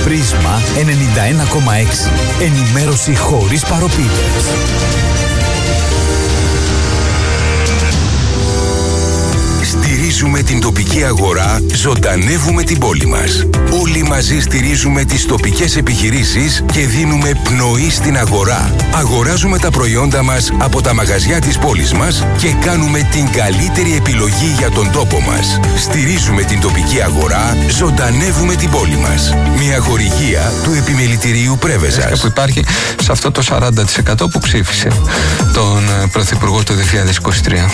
Πρίσμα 91,6. Ενημέρωση χωρίς παροπίδες. Στηρίζουμε την τοπική αγορά, ζωντανεύουμε την πόλη μας. Όλοι μαζί στηρίζουμε τις τοπικές επιχειρήσεις και δίνουμε πνοή στην αγορά. Αγοράζουμε τα προϊόντα μας από τα μαγαζιά της πόλης μας και κάνουμε την καλύτερη επιλογή για τον τόπο μας. Στηρίζουμε την τοπική αγορά, ζωντανεύουμε την πόλη μας. Μια χορηγία του Επιμελητηρίου Πρέβεζας. Που υπάρχει σε αυτό το 40% που ψήφισε τον Πρωθυπουργό το 2023.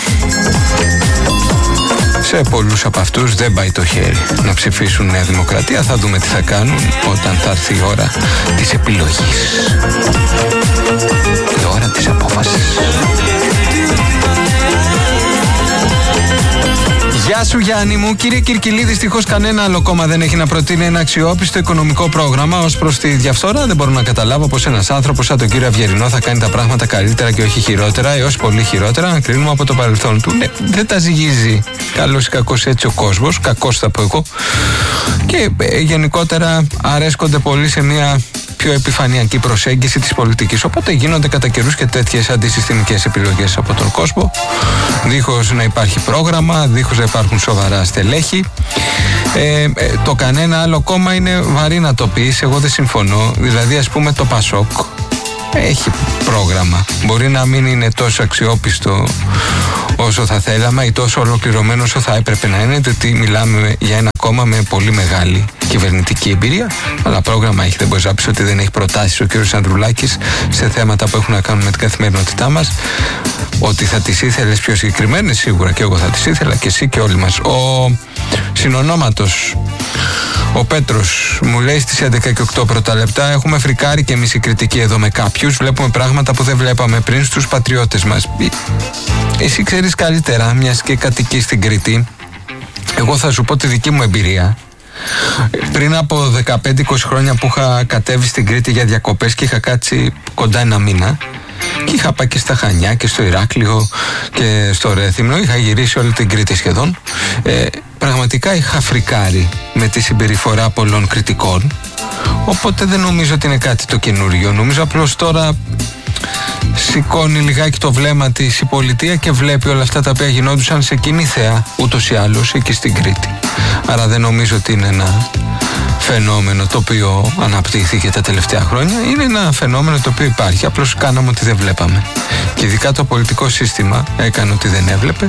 Σε πολλούς από αυτούς δεν πάει το χέρι να ψηφίσουν Νέα Δημοκρατία. Θα δούμε τι θα κάνουν όταν θα έρθει η ώρα της επιλογής. Η ώρα της απόφασης. Γεια σου Γιάννη μου. Κύριε Κυρκυλή, δυστυχώς κανένα άλλο κόμμα δεν έχει να προτείνει ένα αξιόπιστο οικονομικό πρόγραμμα ως προς τη διαφθορά. Δεν μπορώ να καταλάβω πως ένας άνθρωπος σαν τον κύριο Αυγερινό θα κάνει τα πράγματα καλύτερα και όχι χειρότερα, έως πολύ χειρότερα, να κρίνουμε από το παρελθόν του. Ναι, δεν τα ζυγίζει καλός ή κακός έτσι ο κόσμος, κακός θα πω εγώ. Και γενικότερα αρέσκονται πολύ σε μια πιο επιφανειακή προσέγγιση της πολιτικής. Οπότε γίνονται κατά καιρούς και τέτοιες αντισυστημικές επιλογές από τον κόσμο, δίχως να υπάρχει πρόγραμμα, δίχως να υπάρχουν σοβαρά στελέχη. Το κανένα άλλο κόμμα είναι βαρύ να το πεις, εγώ δεν συμφωνώ. Δηλαδή, ας πούμε, το Πασόκ έχει πρόγραμμα. Μπορεί να μην είναι τόσο αξιόπιστο όσο θα θέλαμε ή τόσο ολοκληρωμένο όσο θα έπρεπε να είναι, διότι μιλάμε για ένα κόμμα με πολύ μεγάλη κυβερνητική εμπειρία, αλλά πρόγραμμα έχει. Δεν μπορεί να πει ότι δεν έχει προτάσεις ο κ. Ανδρουλάκης σε θέματα που έχουν να κάνουν με την καθημερινότητά μας. Ότι θα τις ήθελες πιο συγκεκριμένες, σίγουρα και εγώ θα τις ήθελα και εσύ και όλοι μας. Ο συνονόματος, ο Πέτρος, μου λέει στις 11 και 8 πρώτα λεπτά: έχουμε φρικάρει και εμείς οι κριτικοί εδώ με κάποιους. Βλέπουμε πράγματα που δεν βλέπαμε πριν στους πατριώτες μας. Εσύ ξέρεις καλύτερα, μιας και κατοικείς στην Κρήτη. Εγώ θα σου πω τη δική μου εμπειρία. Πριν από 15-20 χρόνια που είχα κατέβει στην Κρήτη για διακοπές και είχα κάτσει κοντά ένα μήνα, και είχα πάει και στα Χανιά και στο Ηράκλειο και στο Ρέθυμνο, είχα γυρίσει όλη την Κρήτη σχεδόν. Πραγματικά είχα φρικάρει με τη συμπεριφορά πολλών κριτικών, οπότε δεν νομίζω ότι είναι κάτι το καινούριο. Νομίζω απλώς τώρα σηκώνει λιγάκι το βλέμμα της η πολιτεία και βλέπει όλα αυτά τα οποία γινόντουσαν σε κοινή θέα ούτως ή άλλως εκεί στην Κρήτη. Άρα δεν νομίζω ότι είναι ένα φαινόμενο το οποίο αναπτύχθηκε τα τελευταία χρόνια. Είναι ένα φαινόμενο το οποίο υπάρχει, απλώς κάναμε ότι δεν βλέπαμε. Και ειδικά το πολιτικό σύστημα έκανε ότι δεν έβλεπε.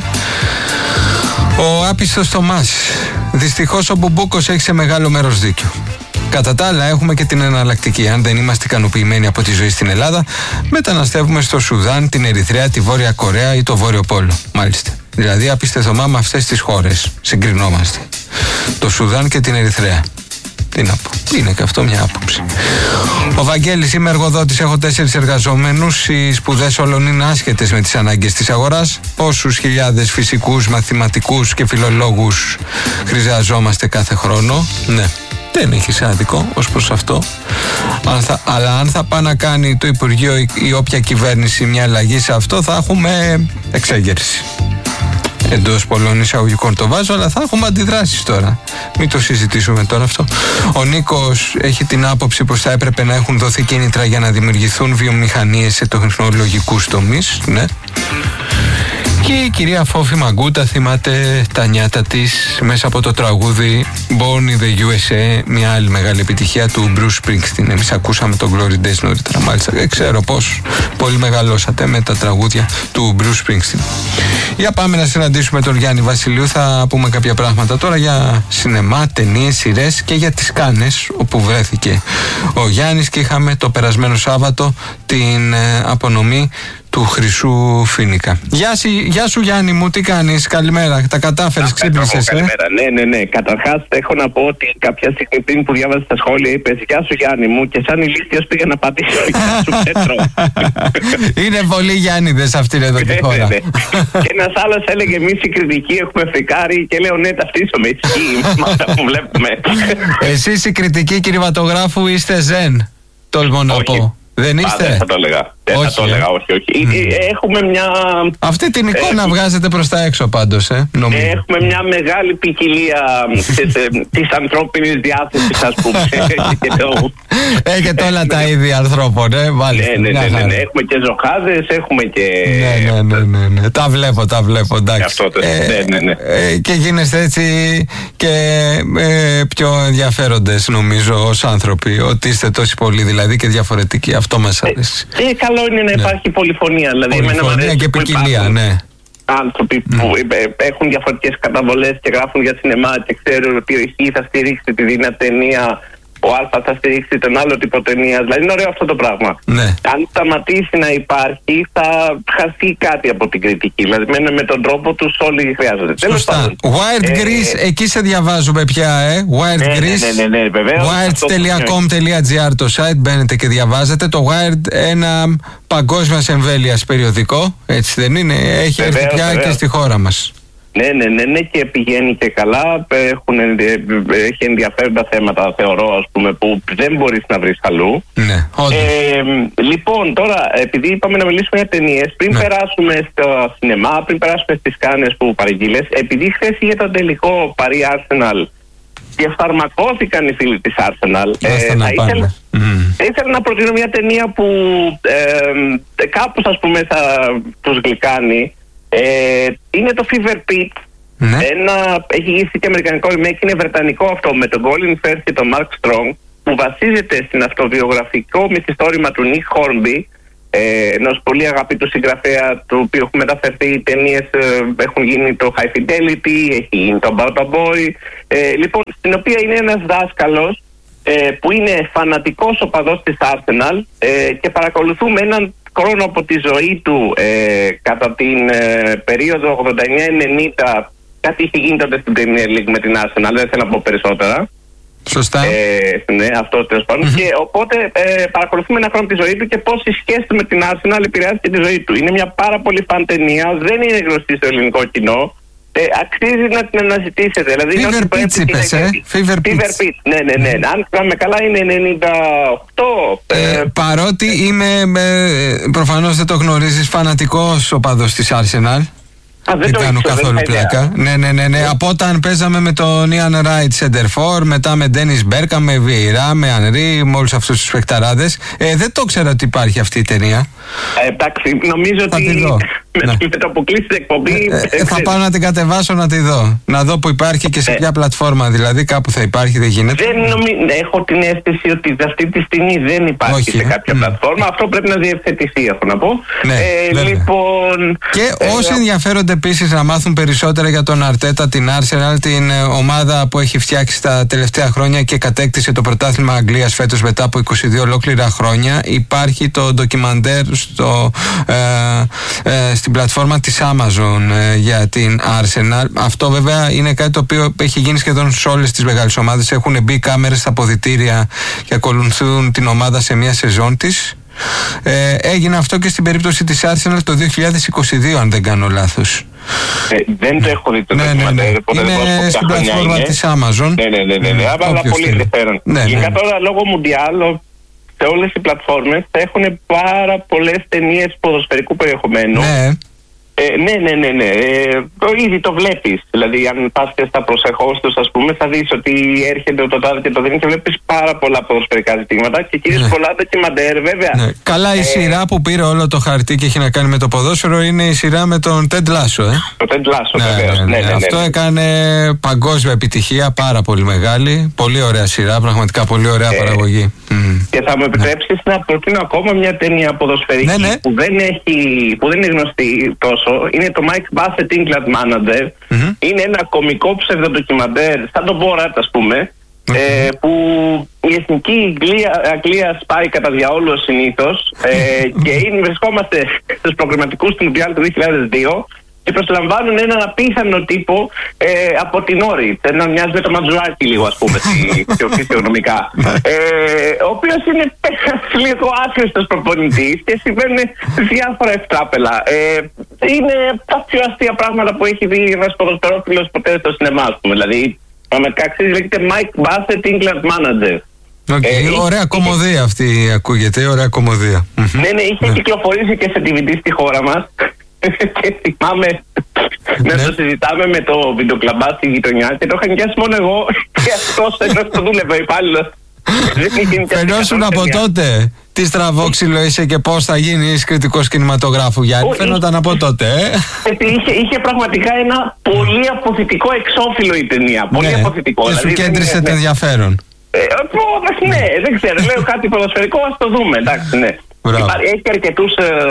Ο άπιστος Θωμάς: δυστυχώς ο Μπουμπούκος έχει σε μεγάλο μέρος δίκιο. Κατά τα άλλα, έχουμε και την εναλλακτική. Αν δεν είμαστε ικανοποιημένοι από τη ζωή στην Ελλάδα, μεταναστεύουμε στο Σουδάν, την Ερυθρέα, τη Βόρεια Κορέα ή το Βόρειο Πόλο. Μάλιστα. Δηλαδή, απίστε Θωμά, με αυτές τις χώρες συγκρινόμαστε. Το Σουδάν και την Ερυθρέα. Τι να πω, είναι και αυτό μια άποψη. Ο Βαγγέλης: είμαι εργοδότης, έχω 4 εργαζόμενους. Οι σπουδές όλων είναι άσχετες με τις ανάγκες της αγοράς. Πόσους χιλιάδες φυσικούς, μαθηματικούς και φιλολόγους χρειαζόμαστε κάθε χρόνο? Ναι. Δεν έχει άδικο ως προς αυτό. Αλλά αν θα πάει να κάνει το Υπουργείο ή όποια κυβέρνηση μια αλλαγή σε αυτό, θα έχουμε εξέγερση. Εντός πολλών εισαγωγικών το βάζω, αλλά θα έχουμε αντιδράσεις τώρα. Μην το συζητήσουμε τώρα αυτό. Ο Νίκος έχει την άποψη πως θα έπρεπε να έχουν δοθεί κίνητρα για να δημιουργηθούν βιομηχανίες σε τεχνολογικούς τομείς. Ναι. Και η κυρία Φόφη Μαγκούτα θυμάται τα νιάτα της μέσα από το τραγούδι Born in the USA, μια άλλη μεγάλη επιτυχία του Bruce Springsteen. Εμείς ακούσαμε τον Glory Days νωρίτερα, μάλιστα. Δεν ξέρω πώς πολύ μεγαλώσατε με τα τραγούδια του Bruce Springsteen. Για πάμε να συναντήσουμε τον Γιάννη Βασιλείου. Θα πούμε κάποια πράγματα τώρα για σινεμά, ταινίες, σειρές και για τις Κάνες, όπου βρέθηκε ο Γιάννης και είχαμε το περασμένο Σάββατο την απονομή του Χρυσού Φοίνικα. Γεια σου Γιάννη μου, τι κάνεις? Καλημέρα, τα κατάφερες, ξύπνησες? Καλημέρα, ναι. Καταρχάς έχω να πω ότι κάποια στιγμή πριν που διάβαζα τα σχόλια είπες γεια σου Γιάννη μου και σαν ηλίθιος πήγα να πατήσω γεια σου Πέτρο. Είναι πολλοί Γιάννηδες αυτήν εδώ τη χώρα. Και ένας άλλος έλεγε εμείς οι κριτικοί έχουμε φρικάρει και λέω ναι, ταυτίζομαι, ισχύει με αυτά που βλέπουμε. Εσείς οι κριτικοί κινηματογράφου είστε ζεν, τολμώ να πω. Δεν είστε? Δεν θα το έλεγα. Δεν θα το έλεγα, όχι. Έχουμε μια... Αυτή την εικόνα βγάζετε προς τα έξω πάντως, νομίζω. Έχουμε μια μεγάλη ποικιλία της ανθρώπινης διάθεσης, ας πούμε. Έχετε όλα τα είδη ανθρώπων, μάλιστα. Ναι. Έχουμε και ζωχάδες, έχουμε και... Ναι. Τα βλέπω, εντάξει. Ναι. Και γίνεστε έτσι και πιο ενδιαφέροντες, νομίζω, ως άνθρωποι. Ότι είστε τόσοι πολλοί δηλαδή και διαφορετικοί. Αυτό μας αρέσει. Καλό είναι να υπάρχει πολυφωνία. Δηλαδή, πολυφωνία και ποικιλία, ναι. Άνθρωποι που έχουν διαφορετικές καταβολές και γράφουν για σινεμά και ξέρουν ότι η θα στηρίξει τη δίνα ταινία, ο Α θα στηρίξει τον άλλο τύπο ταινία. Δηλαδή είναι ωραίο αυτό το πράγμα. Ναι. Αν σταματήσει να υπάρχει, θα χαθεί κάτι από την κριτική. Δηλαδή με τον τρόπο του όλοι χρειάζονται. Σωστά. Wired Greece, εκεί σε διαβάζουμε πια, Wired Greece. Ναι, βεβαίως. Wired.com.gr το site, μπαίνετε και διαβάζετε. Το Wired, ένα παγκόσμιας εμβέλειας περιοδικό, έτσι δεν είναι? Έχει έρθει πια και στη χώρα μας. Ναι, και πηγαίνει και καλά. Έχει ενδιαφέροντα θέματα, θεωρώ, ας πούμε, που δεν μπορείς να βρεις αλλού. Ναι, λοιπόν, τώρα, επειδή είπαμε να μιλήσουμε για ταινίες, πριν περάσουμε στο σινεμά, πριν περάσουμε στις Κάνες που παρήγγειλες, επειδή χθες είχε τον τελικό Παρί Arsenal και φαρμακώθηκαν οι φίλοι της Arsenal, θα ήθελα να προτείνω μια ταινία που κάπως, ας πούμε, θα τους γλυκάνει. Είναι το Fever Pitch. Έχει γίνει και αμερικανικό remake, είναι βρετανικό αυτό, με τον Colin Firth και τον Mark Strong, που βασίζεται στην αυτοβιογραφικό μυθιστόρημα του Nick Hornby, ενός πολύ αγαπητού συγγραφέα, του οποίου έχουν μεταφερθεί ταινίες, έχουν γίνει το High Fidelity, έχει γίνει το About a Boy, λοιπόν, στην οποία είναι ένας δάσκαλος που είναι φανατικός οπαδός της Arsenal και παρακολουθούμε έναν χρόνο από τη ζωή του κατά την περίοδο 89-90. Κάτι είχε γίνει τότε στην Premier League με την Arsenal, δεν θέλω να πω περισσότερα. Σωστά. Ναι, αυτό τέλος πάντων. Και οπότε παρακολουθούμε ένα χρόνο από τη ζωή του και πώς η σχέση του με την Arsenal επηρεάζει τη ζωή του. Είναι μια πάρα πολύ φαν ταινία, δεν είναι γνωστή στο ελληνικό κοινό. Αξίζει να την αναζητήσετε. Δηλαδή, Fever Pitch είπες, Fever Pitch. Ναι. Αν θυμάμαι καλά είναι 98. Παρότι είμαι, προφανώς δεν το γνωρίζεις, φανατικός οπαδός της Arsenal. Δεν κάνω καθόλου πλάκα. Ναι. Από όταν παίζαμε με τον Ian Wright Center For, μετά με Dennis Bergkamp, με Vieira, με Henry, με όλους αυτούς τους παιχταράδες. Δεν το ξέρω ότι υπάρχει αυτή η ταινία. Εντάξει, νομίζω ότι με το που κλείσει την εκπομπή. Θα πάω να την κατεβάσω να τη δω. Να δω που υπάρχει και σε ποια πλατφόρμα, δηλαδή κάπου θα υπάρχει, δεν γίνεται. Έχω την αίσθηση ότι αυτή τη στιγμή δεν υπάρχει σε κάποια πλατφόρμα. Αυτό πρέπει να διευθετηθεί, έχω να πω. Λοιπόν. Και όσοι ενδιαφέρονται επίσης να μάθουν περισσότερα για τον Αρτέτα, την Arsenal, την ομάδα που έχει φτιάξει τα τελευταία χρόνια και κατέκτησε το πρωτάθλημα Αγγλίας φέτος μετά από 22 ολόκληρα χρόνια, υπάρχει το ντοκιμαντέρ στην πλατφόρμα της Amazon για την Arsenal. Αυτό βέβαια είναι κάτι το οποίο έχει γίνει σχεδόν σε όλες τις μεγάλες ομάδες. Έχουν μπει κάμερες στα αποδυτήρια και ακολουθούν την ομάδα σε μια σεζόν της. Έγινε αυτό και στην περίπτωση της Arsenal το 2022, αν δεν κάνω λάθος. Δεν το έχω δει το ντοκιμαντέρ. Είναι στην πλατφόρμα της Amazon. Ναι, αλλά πολύ ενδιαφέρον. Γενικά τώρα λόγω Μουντιάλ σε όλες οι πλατφόρμες θα έχουν πάρα πολλές ταινίες ποδοσφαιρικού περιεχομένου. Ναι. Ήδη το βλέπεις. Δηλαδή, αν πας και στα προσεχώς τους, ας πούμε, θα δεις ότι έρχεται το τάδε και το δίνει και βλέπεις πάρα πολλά ποδοσφαιρικά ζητήματα και κυρίως πολλά ντοκιμαντέρ, βέβαια. Καλά, η σειρά που πήρε όλο το χαρτί και έχει να κάνει με το ποδόσφαιρο είναι η σειρά με τον Τεντ Λάσο. Το Τεντ Λάσο, βέβαια. Αυτό έκανε παγκόσμια επιτυχία, πάρα πολύ μεγάλη. Πολύ ωραία σειρά, πραγματικά πολύ ωραία παραγωγή. Και θα μου επιτρέψεις να προτείνω ακόμα μια ταινία ποδοσφαιρική που δεν είναι γνωστή τόσο. Είναι το Mike Bassett England Manager. Είναι ένα κωμικό ψευδοντοκιμαντέρ, σαν τον Borat, ας πούμε, που η εθνική Αγγλία σπάει κατά διαόλου συνήθως και βρισκόμαστε στους προγραμματικούς του Μουντιάλ του 2002 και προσλαμβάνουν έναν απίθανο τύπο από την Όριτ. Μοιάζει με το Ματζουράκι λίγο, ας πούμε, πιο φυσιογνωμικά. Ο οποίος είναι λίγο άχρηστος προπονητής και συμβαίνουν διάφορα ευτράπελα. Είναι τα πιο αστεία πράγματα που έχει δει ένας ποδοσφαιρόφιλος ποτέ στο σινεμά, ας πούμε. Δηλαδή, με κακή λέγεται Mike Bassett England Manager. Ωραία κομμωδία αυτή ακούγεται, ωραία κομμωδία. Ναι, είχε κυκλοφορήσει και σε DVD στη χώρα μας. Και θυμάμαι να το συζητάμε με το βιντεοκλαμπά στη γειτονιά και το είχα νοικιάσει μόνο εγώ και αυτός ενώ το δούλευε υπάλληλος. Φαινόσουν από τότε τι στραβόξυλο είσαι και πώς θα γίνεις κριτικός κινηματογράφου, Γιάννη. Φαίνονταν από τότε. Είχε πραγματικά ένα πολύ αποθητικό εξώφυλλο η ταινία. Πολύ αποθητικό. Και σου κέντρισε το ενδιαφέρον. Ναι, δεν ξέρω. Λέω κάτι ποδοσφαιρικό, ας το δούμε. Εντάξει, ναι. Έχει αρκετούς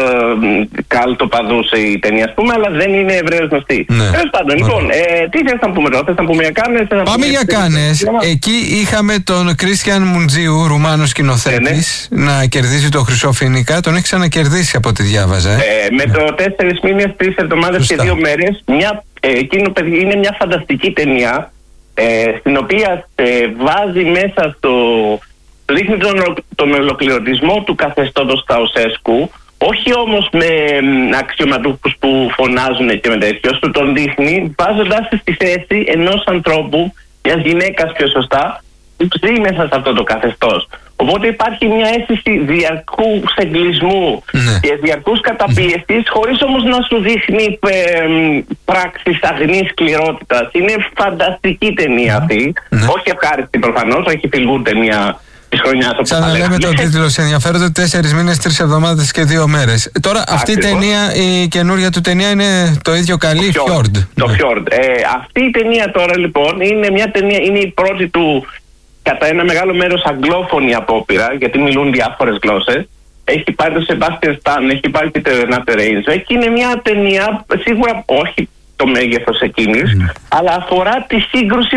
καλτοπαδούς η ταινία, ας πούμε, αλλά δεν είναι ευρέως γνωστή. Τέλος πάντων, λοιπόν, τι θες να πούμε τώρα, θες να πούμε για Κάνες? Πάμε για Κάνες. Εκεί είχαμε τον Κρίστιαν Μουντζίου, Ρουμάνος σκηνοθέτης, να κερδίζει το Χρυσό Φοίνικα. Τον έχει ξανακερδίσει από ό,τι διάβαζα. Με το 4 μήνες, 3 εβδομάδες και 2 μέρες. Εκείνο, παιδί, είναι μια φανταστική ταινία, στην οποία βάζει μέσα δείχνει τον ολοκληρωτισμό του καθεστώτος Τσαουσέσκου, όχι όμως με αξιωματούχους που φωνάζουν και με τέτοιο, του τον δείχνει βάζοντας στη θέση ενός ανθρώπου, μιας γυναίκας πιο σωστά, που ζει μέσα σε αυτό το καθεστώς. Οπότε υπάρχει μια αίσθηση διαρκούς εγκλισμού και διαρκούς καταπίεσης, χωρίς όμως να σου δείχνει πράξεις αγνής σκληρότητας. Είναι φανταστική ταινία αυτή, όχι ευχάριστη προφανώς, όχι feel good ταινία. Σαν να λέμε το τίτλο, σε ενδιαφέρονται 4 μήνες, 3 εβδομάδες και 2 μέρες. Τώρα αυτή η ταινία, η καινούρια του ταινία είναι το ίδιο καλή, Fjord. Το Fjord. Αυτή η ταινία τώρα λοιπόν είναι μια ταινία, είναι η πρώτη του κατά ένα μεγάλο μέρος αγγλόφωνη απόπειρα, γιατί μιλούν διάφορες γλώσσες. Έχει πάρει το Sebastian Stan, έχει πάρει και το Renate Reinsve και είναι μια ταινία, σίγουρα όχι το μέγεθος εκείνης, αλλά αφορά τη σύγκρουση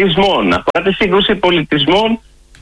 πολιτισμών.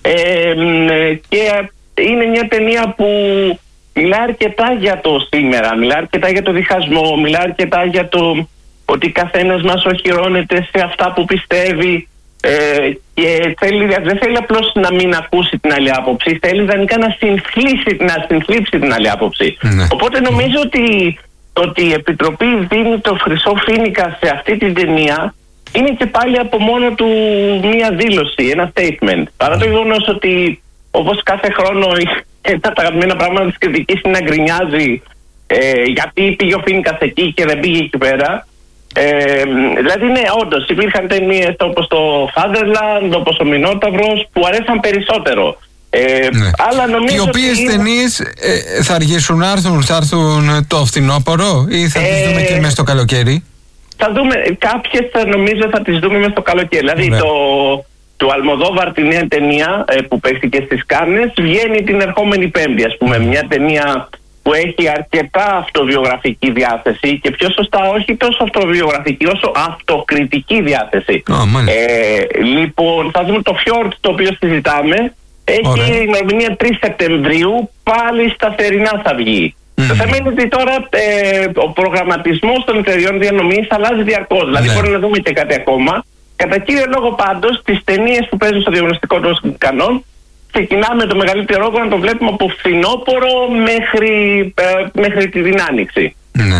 Και είναι μια ταινία που μιλάει αρκετά για το σήμερα, μιλάει αρκετά για το διχασμό, μιλάει αρκετά για το ότι καθένας μας οχυρώνεται σε αυτά που πιστεύει, και δεν θέλει απλώς να μην ακούσει την άλλη άποψη, θέλει ιδανικά να συνθλίψει την άλλη άποψη. Οπότε νομίζω ότι η Επιτροπή δίνει το Χρυσό Φοίνικα σε αυτή την ταινία είναι και πάλι από μόνο του μία δήλωση, ένα statement. Παρά το γεγονός ότι όπως κάθε χρόνο ένα από τα αγαπημένα πράγματα της κριτικής είναι να γκρινιάζει γιατί πήγε ο Φοίνικας εκεί και δεν πήγε εκεί πέρα. Δηλαδή ναι, όντως υπήρχαν ταινίες όπως το Fatherland, όπως ο Μινόταυρος που αρέσαν περισσότερο. Αλλά νομίζω οι οποίες ταινίες θα αργήσουν να έρθουν, θα έρθουν το φθινόπωρο ή θα τις δούμε και μέσα στο καλοκαίρι? Θα δούμε, κάποιες νομίζω θα τις δούμε μέσα στο καλοκαίρι. Δηλαδή το Αλμοδόβαρ, τη νέα ταινία που παίχθηκε στις Κάνες, βγαίνει την ερχόμενη Πέμπτη, ας πούμε. Μια ταινία που έχει αρκετά αυτοβιογραφική διάθεση και πιο σωστά όχι τόσο αυτοβιογραφική όσο αυτοκριτική διάθεση. Λοιπόν, θα δούμε το Fjord, το οποίο συζητάμε. Έχει ημερομηνία 3 Σεπτεμβρίου, πάλι στα θερινά θα βγει. Το θέμα είναι ότι τώρα ο προγραμματισμός των εταιριών διανομής αλλάζει διαρκώς. Δηλαδή μπορεί να δούμε και κάτι ακόμα. Κατά κύριο λόγο πάντως, τις ταινίες που παίζουν στο διαγωνιστικό των κανόν, ξεκινάμε το μεγαλύτερο όγκο να το βλέπουμε από φθινόπωρο μέχρι την άνοιξη.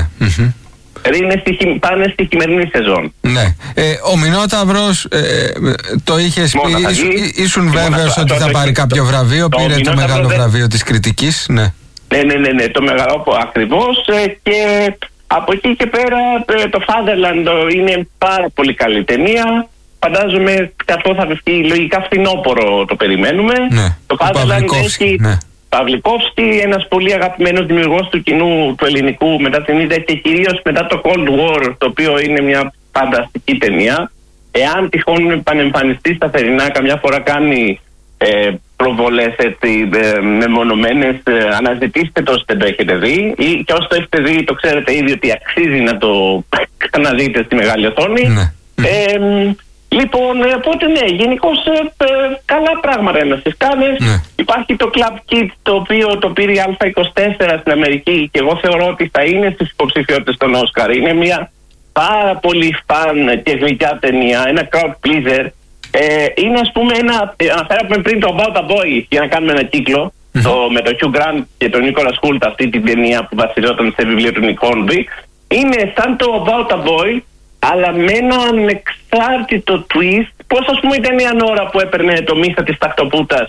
Πάνε στη χειμερινή σεζόν. Ο Μινόταυρος το είχες πει, ήσουν βέβαιος ότι θα πάρει κάποιο βραβείο, πήρε το μεγάλο βραβείο της κριτικής. Ναι, το μεγάλο ακριβώς, και από εκεί και πέρα το Fatherland είναι πάρα πολύ καλή ταινία. Φαντάζομαι αυτό θα βγει λογικά φθινόπωρο, το περιμένουμε. Το Fatherland έχει Παυλικόφσκι, ένας πολύ αγαπημένος δημιουργός του κοινού του ελληνικού μετά την ίδια και κυρίως μετά το Cold War, το οποίο είναι μια φανταστική ταινία. Εάν τυχόν επανεμφανιστεί στα θερινά, καμιά φορά κάνει προβολές μεμονωμένες, αναζητήστε το όσο δεν το έχετε δει, ή και όσο το έχετε δει το ξέρετε ήδη ότι αξίζει να το ξαναδείτε στη μεγάλη οθόνη. Λοιπόν, οπότε ναι, γενικώς καλά πράγματα είναι στις Κάνες. Υπάρχει το Club Kids, το οποίο το πήρε η Α24 στην Αμερική και εγώ θεωρώ ότι θα είναι στις υποψηφιότητες των Όσκαρ. Είναι μια πάρα πολύ φαν και γλυκιά ταινία, ένα crowd pleaser. Είναι ας πούμε αναφέραμε πριν το About a Boy για να κάνουμε ένα κύκλο, με τον Hugh Grant και τον Nicholas Hoult, αυτή την ταινία που βασιζόταν σε βιβλίο του Nick Hornby. Είναι σαν το About a Boy, αλλά με ένα ανεξάρτητο twist. Πώς ας πούμε η ταινία Νόρα που έπαιρνε το μύθο της τακτοπούτας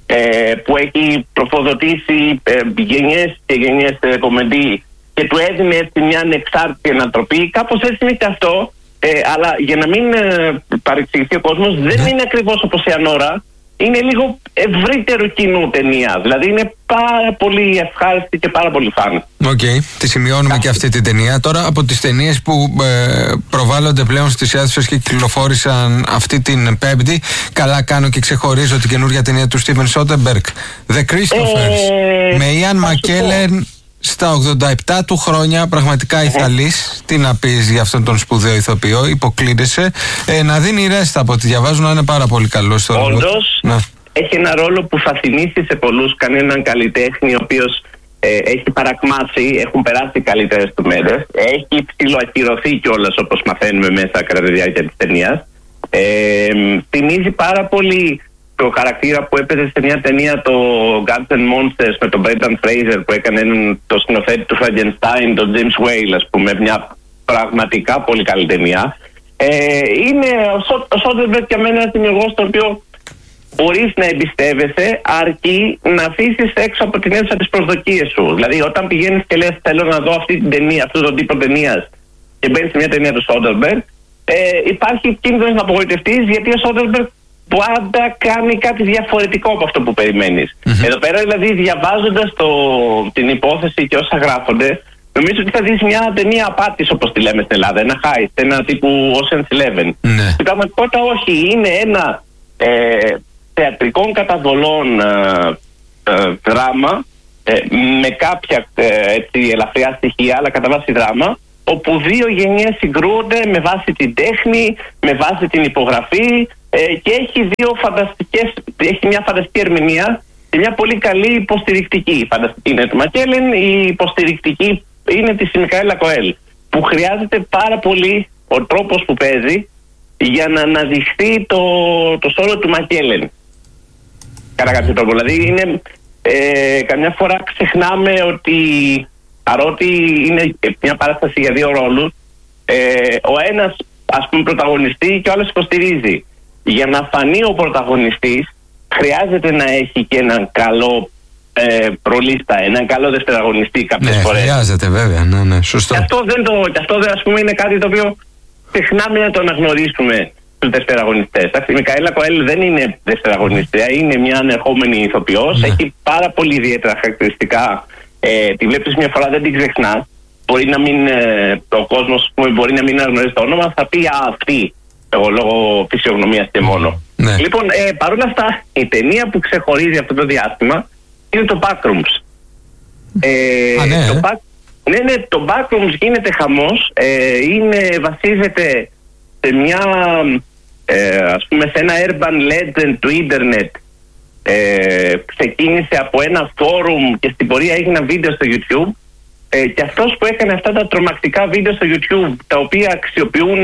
που έχει προφοδοτήσει γενιές και γενιές κομμεντή και του έδινε έτσι μια ανεξάρτητη ανατροπή. Κάπως έτσι είναι και αυτό, αλλά για να μην παρεξηγηθεί ο κόσμος, δεν είναι ακριβώς όπως η Ανώρα. Είναι λίγο ευρύτερου κοινού ταινία. Δηλαδή είναι πάρα πολύ ευχάριστη και πάρα πολύ φαν. Οκ, τη σημειώνουμε και αυτή την ταινία. Τώρα, από τις ταινίες που προβάλλονται πλέον στις αίθουσες και κυκλοφόρησαν αυτή την Πέμπτη, καλά κάνω και ξεχωρίζω την καινούργια ταινία του Στίβεν Σόντεμπεργκ, The Christophers, με Ιαν Μακκέλεν στα 87 του χρόνια, πραγματικά ηθαλής. Τι να πεις για αυτόν τον σπουδαίο ηθοποιό, υποκλίνεσαι. Να δίνει ρέστα από ό,τι διαβάζω, να είναι πάρα πολύ καλό στο ρόλο. Όντως, έχει ένα ρόλο που θα θυμίσει σε πολλούς κανέναν καλλιτέχνη ο οποίος έχει παρακμάσει, έχουν περάσει καλύτερες του μέρες. Έχει ψιλοακυρωθεί κιόλας, όπως μαθαίνουμε μέσα κατά τη διάρκεια της ταινίας. Θυμίζει πάρα πολύ το χαρακτήρα που έπαιζε σε μια ταινία, το Gods and Monsters, με τον Brendan Fraser, που έκανε το σκηνοθέτη του Frankenstein, τον James Whale, ας πούμε, μια πραγματικά πολύ καλή ταινία. Είναι ο Soderbergh για μένα ένας δημιουργός τον οποίο μπορείς να εμπιστεύεσαι, αρκεί να αφήσεις έξω από την αίθουσα τις προσδοκίες σου. Δηλαδή, όταν πηγαίνεις και λες θέλω να δω αυτή την ταινία, αυτόν τον τύπο ταινίας, και μπαίνεις σε μια ταινία του Soderbergh, υπάρχει κίνδυνος να απογοητευτείς, γιατί ο Soderbergh πάντα κάνει κάτι διαφορετικό από αυτό που περιμένεις. Εδώ πέρα, δηλαδή, διαβάζοντας την υπόθεση και όσα γράφονται, νομίζω ότι θα δεις μια ταινία απάτης, όπως τη λέμε στην Ελλάδα, ένα heist, ένα τύπου Ocean's Eleven. Στην πραγματικότητα όχι, είναι ένα θεατρικών καταβολών δράμα με κάποια έτσι, ελαφριά στοιχεία, αλλά κατά βάση δράμα, όπου δύο γενιές συγκρούονται με βάση την τέχνη, με βάση την υπογραφή, και έχει μια φανταστική ερμηνεία και μια πολύ καλή υποστηρικτική. Η φανταστική είναι του Μακκέλεν, η υποστηρικτική είναι της Μικαέλα Κοέλ, που χρειάζεται πάρα πολύ ο τρόπος που παίζει για να αναδειχθεί το σώρο του Μακκέλεν. Κατά κάποιο τρόπο. Δηλαδή είναι, καμιά φορά ξεχνάμε ότι παρότι είναι μια παράσταση για δύο ρόλους, ο ένας, ας πούμε, πρωταγωνιστεί και ο άλλος υποστηρίζει. Για να φανεί ο πρωταγωνιστής χρειάζεται να έχει και έναν καλό προλίστα, έναν καλό δευτεραγωνιστή κάποιες φορές. Χρειάζεται βέβαια, ναι, σωστό. Και αυτό ας πούμε είναι κάτι το οποίο ξεχνάμε να το αναγνωρίσουμε στους δευτεραγωνιστές. Η Μικαέλα Κοέλ δεν είναι δευτεραγωνιστία, είναι μια ανερχόμενη ηθοποιός, έχει πάρα πολύ ιδιαίτερα χαρακτηριστικά. Τη βλέπεις μια φορά, δεν την ξεχνάς. Μπορεί να μην, ο κόσμος μπορεί να μην αναγνωρίζει το όνομα, θα πει αυτή. Εγώ λόγω φυσιογνωμίας και μόνο. Λοιπόν, παρόλα αυτά, η ταινία που ξεχωρίζει αυτό το διάστημα είναι το Backrooms. Το Backrooms γίνεται χαμός. Βασίζεται σε μια, ας πούμε, σε ένα urban legend του ίντερνετ. Ξεκίνησε από ένα φόρουμ και στην πορεία έγιναν βίντεο στο YouTube. Και αυτός που έκανε αυτά τα τρομακτικά βίντεο στο YouTube, τα οποία αξιοποιούν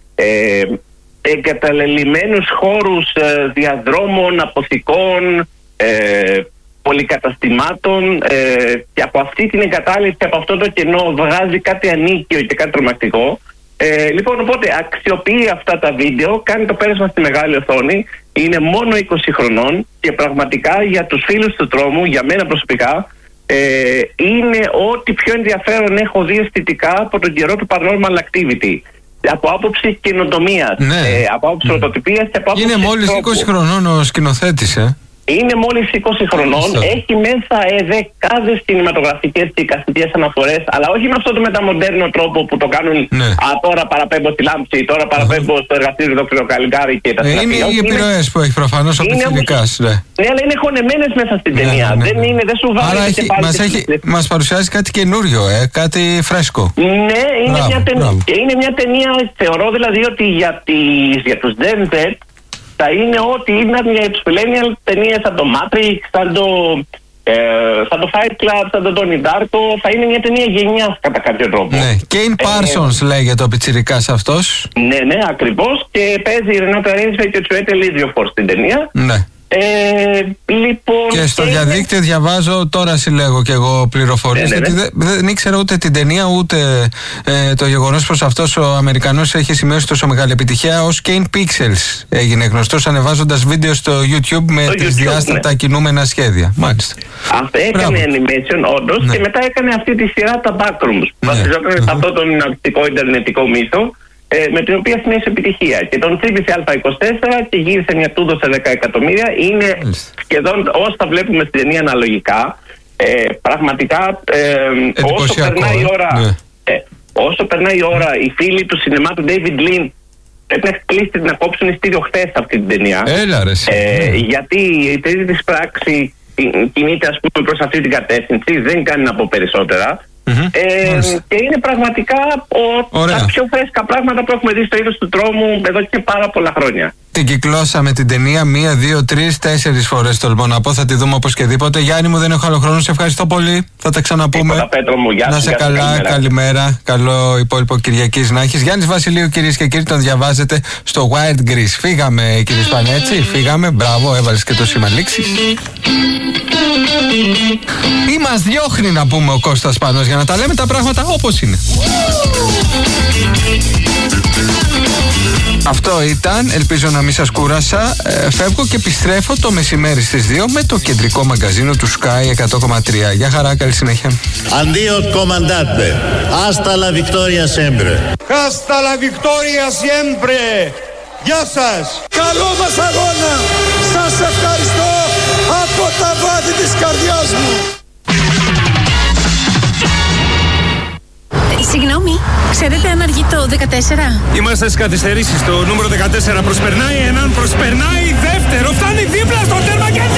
εγκαταλελειμμένους χώρους διαδρόμων, αποθηκών, πολυκαταστημάτων, και από αυτή την εγκατάλειψη, από αυτό το κενό βγάζει κάτι ανίκιο και κάτι τρομακτικό. Λοιπόν, οπότε αξιοποιεί αυτά τα βίντεο, κάνει το πέρασμα στη μεγάλη οθόνη, είναι μόνο 20 χρονών και πραγματικά για τους φίλους του τρόμου, για μένα προσωπικά, είναι ό,τι πιο ενδιαφέρον έχω δει αισθητικά από τον καιρό του Paranormal Activity. Από άποψη καινοτομίας, από άποψη πρωτοτυπίας και από άποψη. Είναι μόλις 20 χρονών ο σκηνοθέτης, Είναι μόλις 20 χρονών, έχει μέσα δεκάδες κινηματογραφικές και εικαστικές αναφορές, αλλά όχι με αυτό το μεταμοντέρνο τρόπο που το κάνουν. Τώρα παραπέμπω στη λάμψη, τώρα παραπέμπω στο εργαστήριο Δόκτωρο Καλιγκάρη και τα σχετικά. Είναι οι επιρροές που έχει προφανώς από πιτσιρικάς. Ναι, αλλά είναι χωνεμένες μέσα στην ταινία. Δεν σου βάζει. Άρα μας παρουσιάζει κάτι καινούριο, κάτι φρέσκο. Ναι, είναι μια ταινία, θεωρώ δηλαδή ότι για τους Gen Z θα είναι ό,τι είναι για τους millennials ταινίες σαν το Matrix, σαν το Fight Club, σαν το Donnie Darko. Θα είναι μια ταινία γενιάς κατά κάποιο τρόπο. Ναι, Kane Parsons λέγεται ο πιτσιρικάς αυτός. Ναι, ακριβώς. Και παίζει η Ρενάτα Ρίνσβεϊ και ο Τσουέτε Λίτζιοφορ στην ταινία. Ναι. Λοιπόν, και στο διαδίκτυο διαβάζω, τώρα συλλέγω και εγώ πληροφορίες, γιατί δεν ήξερα ούτε την ταινία ούτε το γεγονός πως αυτός ο Αμερικανός έχει σημειώσει τόσο μεγάλη επιτυχία. Ως Kane Pixels έγινε γνωστός ανεβάζοντας βίντεο στο YouTube με τις διάστατα κινούμενα σχέδια. Μάλιστα. Αυτό έκανε animation όντως, και μετά έκανε αυτή τη σειρά τα Backrooms, που βασιζόταν σε αυτό το ναυτικό ιντερνετικό μύθο, με την οποία σημαίνει επιτυχία. Και τον τσίπησε Α24 και γύρισε μια τούδο σε 10 εκατομμύρια. Είναι σχεδόν όσα βλέπουμε στην ταινία αναλογικά. Πραγματικά όσο περνάει η ώρα, όσο περνάει η ώρα, οι φίλοι του σινεμά του David Lean πρέπει να κλείσει να κόψουν ειστήριο χθες αυτή την ταινία. Γιατί η τρίτη της πράξη κινείται, ας πούμε, προς αυτή την κατεύθυνση, δεν κάνει να πω περισσότερα. Και είναι πραγματικά τα πιο φρέσκα πράγματα που έχουμε δει στο είδος του τρόμου εδώ και πάρα πολλά χρόνια. Την κυκλώσαμε την ταινία 1, 2, 3, 4 φορές τολμώ να πω. Θα τη δούμε οπωσδήποτε. Γιάννη μου, δεν έχω άλλο χρόνο. Σε ευχαριστώ πολύ. Θα τα ξαναπούμε. Να σε καλά. Καλημέρα. Καλό υπόλοιπο Κυριακής να έχεις. Γιάννης Βασιλείου, κυρίες και κύριοι, τον διαβάζετε στο Wired Greece. Φύγαμε, κύριε Σπανέτσι. Φύγαμε. Μπράβο, έβαλες και το σήμα λήξης. Ή μας διώχνει, να πούμε, ο Κώστας Πάνος, για να τα λέμε τα πράγματα όπως είναι. Αυτό ήταν, ελπίζω να μην σας κούρασα. Φεύγω και επιστρέφω το μεσημέρι στις 2 με το κεντρικό μαγκαζίνο του Sky 100,3. Γεια χαρά, καλή συνέχεια. Αντίο κομμαντάτε. Hasta la victoria sempre. Hasta la victoria siempre. Γεια σας. Καλό μας αγώνα. Σας ευχαριστώ από τα βάθη της καρδιάς μου. Συγγνώμη, ξέρετε αν αργεί το 14? Είμαστε στις καθυστερήσεις. Το νούμερο 14 προσπερνάει έναν, προσπερνάει δεύτερο, φτάνει δίπλα στο τέρμα και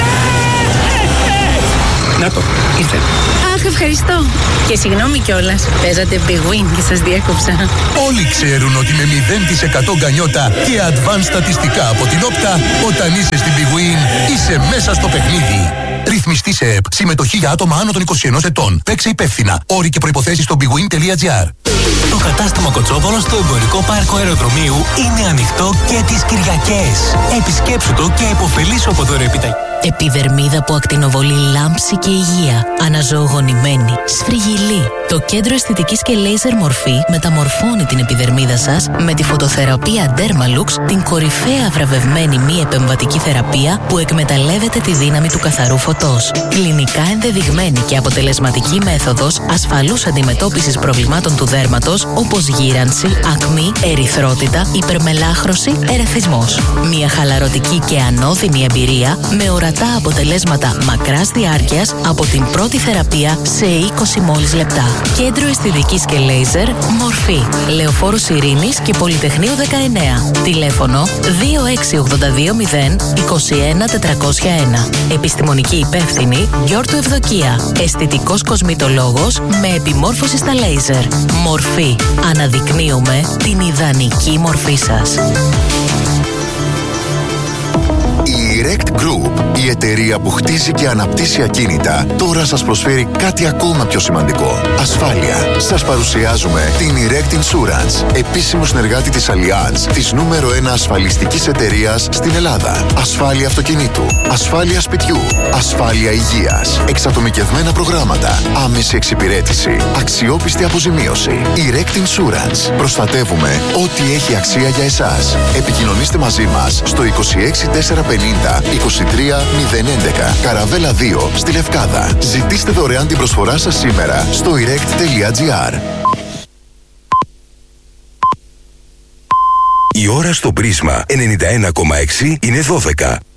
να το, ήρθε. Αχ, ευχαριστώ. Και συγγνώμη κιόλας, παίζατε Big Win και σας διέκοψα. Όλοι ξέρουν ότι με 0% γκανιότα και advanced στατιστικά από την Όπτα, όταν είσαι στην Big Win, είσαι μέσα στο παιχνίδι. Ρυθμιστή σε ΕΠ. Συμμετοχή για άτομα άνω των 21 ετών. Παίξε υπεύθυνα. Όροι και προϋποθέσεις στο bigwin.gr. Το κατάστημα Κοτσόβολο στο Εμπορικό Πάρκο Αεροδρομίου είναι ανοιχτό και τις Κυριακές. Επισκέψου το και υποφελήσου από δωρεοπιταγή. Επιδερμίδα που ακτινοβολεί λάμψη και υγεία. Αναζωογονημένη. Σφριγγυλή. Το κέντρο αισθητικής και λέιζερ μορφή μεταμορφώνει την επιδερμίδα σας με τη φωτοθεραπεία Dermalux, την κορυφαία βραβευμένη μη επεμβατική θεραπεία που εκμεταλλεύεται τη δύναμη του καθαρού φωτός. Κλινικά ενδεδειγμένη και αποτελεσματική μέθοδος ασφαλούς αντιμετώπισης προβλημάτων του δέρματος όπως γύρανση, ακμή, ερυθρότητα, υπερμελάχρωση, ερεθισμός. Μια χαλαρωτική και ανώδυνη εμπειρία με ορατά αποτελέσματα μακράς διάρκειας από την πρώτη θεραπεία σε 20 μόλις λεπτά. Κέντρο αισθητικής και λέιζερ μορφή. Λεωφόρος Ειρήνης και Πολυτεχνείου 19. Τηλέφωνο 26820 21401. Επιστημονική υπεύθυνη Γιώργου Ευδοκία. Αισθητικός κοσμητολόγος με επιμόρφωση στα λέιζερ. Μορφή. Αναδεικνύουμε την ιδανική μορφή σας. Η Erect Group, η εταιρεία που χτίζει και αναπτύσσει ακίνητα, τώρα σας προσφέρει κάτι ακόμα πιο σημαντικό. Ασφάλεια. Σας παρουσιάζουμε την Erect Insurance, επίσημο συνεργάτη της Allianz, της νούμερο 1 ασφαλιστικής εταιρείας στην Ελλάδα. Ασφάλεια αυτοκινήτου, ασφάλεια σπιτιού, ασφάλεια υγείας, εξατομικευμένα προγράμματα, άμεση εξυπηρέτηση, αξιόπιστη αποζημίωση. Erect Insurance. Προστατεύουμε ό,τι έχει αξία για εσάς. Επικοινωνήστε μαζί μας στο 26450 23011 Καραβέλα 2 στη Λευκάδα. Ζητήστε δωρεάν την προσφορά σας σήμερα στο erect.gr. Η ώρα στο Πρίσμα 91,6 είναι 12.